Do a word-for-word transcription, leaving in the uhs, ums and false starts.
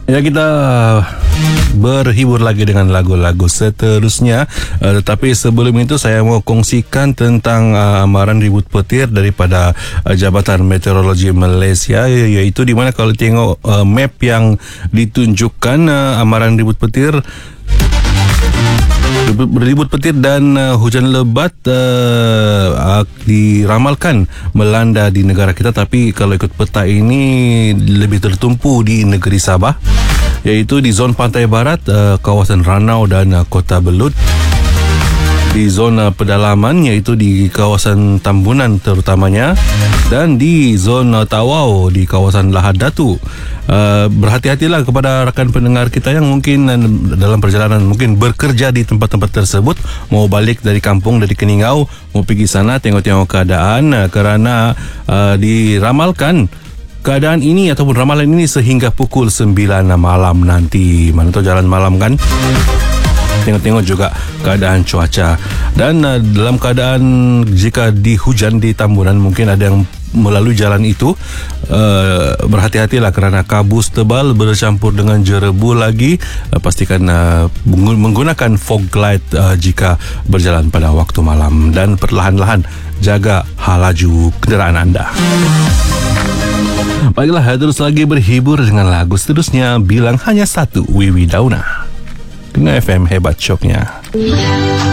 Ya, kita berhibur lagi dengan lagu-lagu seterusnya. Uh, tetapi sebelum itu saya mau kongsikan tentang uh, amaran ribut petir daripada uh, Jabatan Meteorologi Malaysia, iaitu di mana kalau tengok uh, map yang ditunjukkan, uh, amaran ribut petir Ribut petir dan uh, hujan lebat uh, uh, diramalkan melanda di negara kita, tapi kalau ikut peta ini lebih tertumpu di negeri Sabah, iaitu di zon pantai barat, uh, kawasan Ranau dan uh, Kota Belud. Di zona pedalaman, iaitu di kawasan Tambunan terutamanya, dan di zona Tawau di kawasan Lahad Datu. Uh, berhati-hatilah kepada rakan pendengar kita yang mungkin dalam perjalanan, mungkin bekerja di tempat-tempat tersebut, mau balik dari kampung, dari Keningau, mau pergi sana tengok-tengok keadaan, uh, kerana uh, diramalkan keadaan ini ataupun ramalan ini sehingga pukul sembilan malam nanti. Mana tahu jalan malam kan? Tengok-tengok juga keadaan cuaca. Dan uh, dalam keadaan jika dihujan di Tambunan, mungkin ada yang melalui jalan itu, uh, berhati-hatilah kerana kabus tebal bercampur dengan jerebu lagi. Uh, pastikan uh, menggunakan fog light uh, jika berjalan pada waktu malam, dan perlahan-lahan jaga laju kenderaan anda. Baiklah, terus lagi berhibur dengan lagu seterusnya, Bilang Hanya Satu, Wiwi Dauna. Kena F M, hebat shocknya.